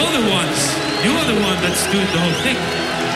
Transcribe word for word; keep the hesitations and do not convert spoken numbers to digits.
You're the ones. You're the one that's doing the whole thing.